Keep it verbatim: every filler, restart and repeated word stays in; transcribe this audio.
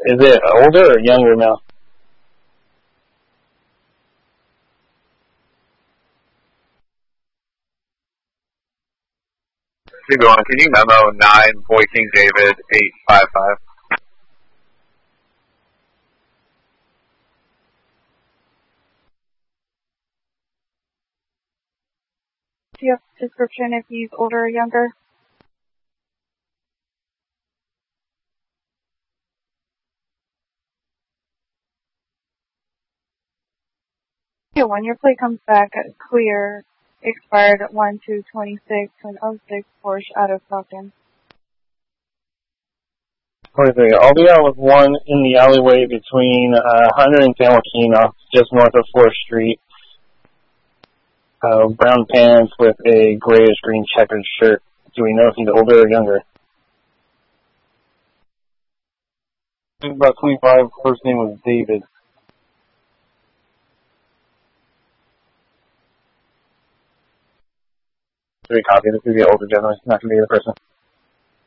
Is it older or younger male? Keep going. Can you memo nine Boy King David eight five five? Do you have a description if he's older or younger? Yeah, when your plate comes back clear, expired at one two twenty-six to an oh six Porsche out of Falcon. twenty-three. I'll be out with one in the alleyway between uh, one hundred and San Joaquin, just north of fourth Street. Uh, brown pants with a grayish green checkered shirt. Do we know if he's older or younger? He's about twenty-five. First name was David. Three copy. This is the older gentleman, not going to be the person.